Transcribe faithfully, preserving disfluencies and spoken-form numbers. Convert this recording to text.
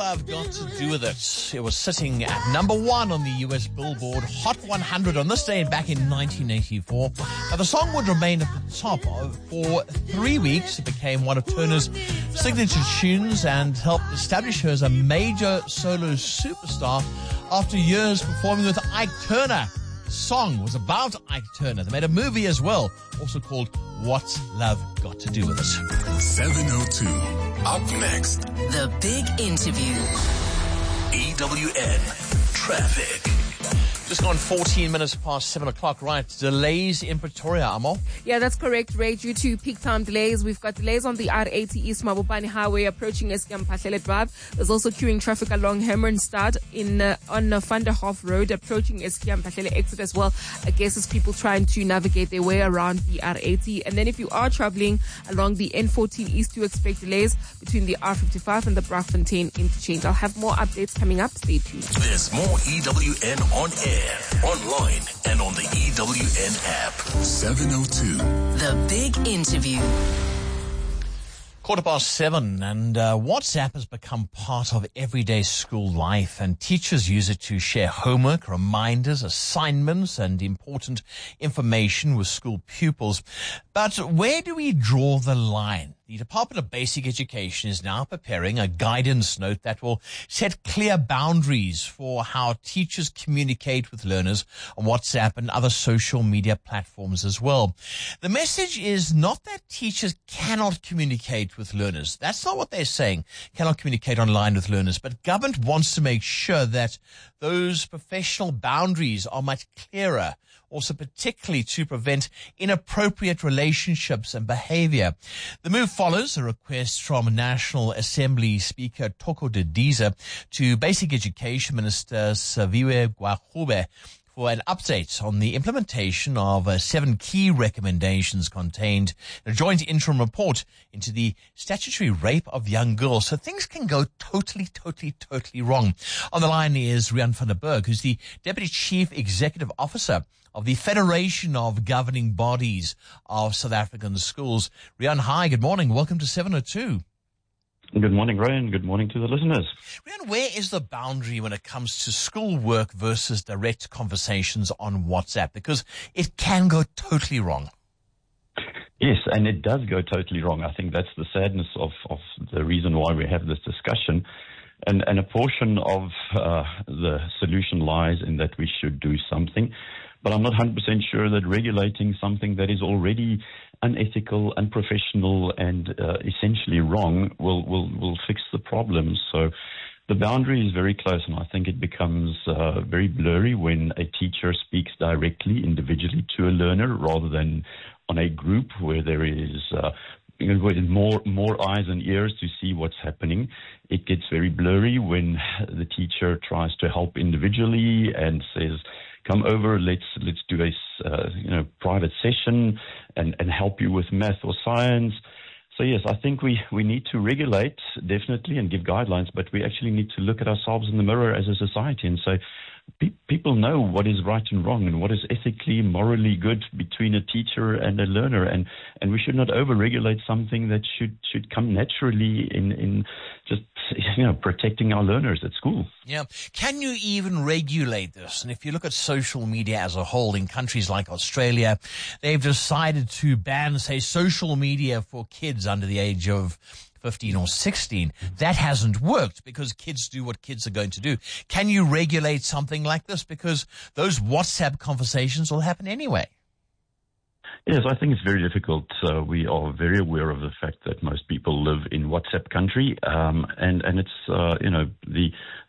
Love Got to Do With It? It was sitting at number one on the U S Billboard Hot one hundred on this day back in nineteen eighty-four. Now, the song would remain at the top for three weeks. It became one of Turner's signature tunes and helped establish her as a major solo superstar after years performing with Ike Turner. The song was about Ike Turner. They made a movie as well, also called What's Love Got to Do With It? seven oh two. Up next, The Big Interview. E W N Traffic. Just gone fourteen minutes past seven o'clock, right? Delays in Pretoria, Amo. Yeah, that's correct, Ray. Due to peak time delays, we've got delays on the R eighty East Mabopane Highway approaching Eskiam Pahlele Drive. There's also queuing traffic along Hermanstad in uh, on uh, Van der Hof Road approaching Eskiam Pahlele exit as well. I guess as people trying to navigate their way around the R eighty. And then if you are traveling along the N fourteen East, do expect delays between the R fifty-five and the Braakfontein interchange. I'll have more updates coming up. Stay tuned. There's more E W N on air, online, and on the E W N app. seven oh two. The Big Interview. Quarter past seven, and uh, WhatsApp has become part of everyday school life, and teachers use it to share homework, reminders, assignments, and important information with school pupils. But where do we draw the line? The Department of Basic Education is now preparing a guidance note that will set clear boundaries for how teachers communicate with learners on WhatsApp and other social media platforms as well. The message is not that teachers cannot communicate with learners. That's not what they're saying, cannot communicate online with learners. But government wants to make sure that those professional boundaries are much clearer, also particularly to prevent inappropriate relationships and behavior. The move follows a request from National Assembly Speaker Toko Didiza to Basic Education Minister Saviwe Gwarube for an update on the implementation of uh, seven key recommendations contained in a joint interim report into the statutory rape of young girls. So things can go totally, totally, totally wrong. On the line is Rian van der Berg, who's the Deputy Chief Executive Officer of the Federation of Governing Bodies of South African Schools. Rian, hi, good morning. Welcome to seven oh two. Good morning, Ryan. Good morning to the listeners. Rian, where is the boundary when it comes to schoolwork versus direct conversations on WhatsApp? Because it can go totally wrong. Yes, and it does go totally wrong. I think that's the sadness of, of the reason why we have this discussion. And, and a portion of uh, the solution lies in that we should do something. But I'm not one hundred percent sure that regulating something that is already unethical, unprofessional, and uh, essentially wrong will, will, will fix the problem. So the boundary is very close, and I think it becomes uh, very blurry when a teacher speaks directly, individually to a learner rather than on a group where there is uh, you know, more more eyes and ears to see what's happening. It gets very blurry when the teacher tries to help individually and says, come over, let's let's do a uh, you know private session and, and help you with math or science. So yes, I think we, we need to regulate definitely and give guidelines, but we actually need to look at ourselves in the mirror as a society and say, pe- people know what is right and wrong and what is ethically, morally good between a teacher and a learner, and, and we should not over-regulate something that should should come naturally in, in just you know protecting our learners at school. Yeah. Can you even regulate this? And if you look at social media as a whole in countries like Australia, they've decided to ban, say, social media for kids under the age of fifteen or sixteen. That hasn't worked because kids do what kids are going to do. Can you regulate something like this? Because those WhatsApp conversations will happen anyway. Yes, I think it's very difficult. Uh, we are very aware of the fact that most people live in WhatsApp country, um, and and it's uh, you know the